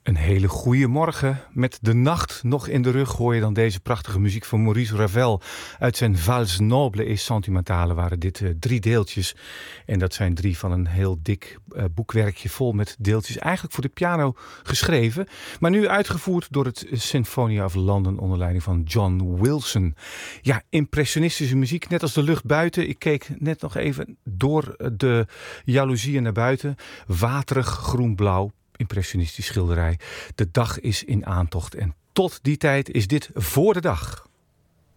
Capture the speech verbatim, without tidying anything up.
Een hele goede morgen. Met de nacht nog in de rug hoor je dan deze prachtige muziek van Maurice Ravel. Uit zijn Valse Noble et Sentimentale waren dit uh, drie deeltjes. En dat zijn drie van een heel dik uh, boekwerkje vol met deeltjes. Eigenlijk voor de piano geschreven. Maar nu uitgevoerd door het Sinfonia of London onder leiding van John Wilson. Ja, impressionistische muziek, net als de lucht buiten. Ik keek net nog even door de jaloezieën naar buiten. Waterig groen-blauw. Impressionistisch schilderij. De dag is in aantocht en tot die tijd is dit voor de dag.